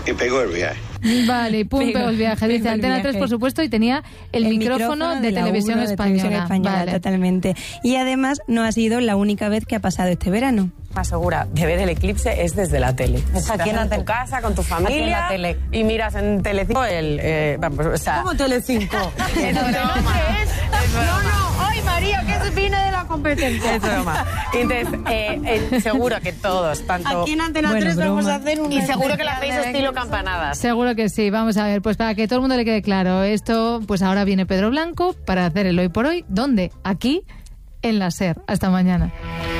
Y pegó el viaje. Vale, y pum, pegó el viaje. Dice Antena 3, por supuesto, y tenía el micrófono de Televisión Española. Vale. Totalmente. Y además no ha sido la única vez que ha pasado este verano. Asegura de ver el eclipse es desde la tele. Estás aquí en tu casa con tu familia tele. Y miras en Telecinco ¿Cómo Telecinco? Es broma. No, ay María, que se viene de la competencia. Es broma. Entonces, seguro que todos, tanto... Aquí en Antena 3 vamos a hacer un... Y seguro que lo hacéis estilo campanadas. Seguro que sí. Vamos a ver, pues para que todo el mundo le quede claro, esto, pues ahora viene Pedro Blanco para hacer el Hoy por Hoy. ¿Dónde? Aquí, en la SER. Hasta mañana.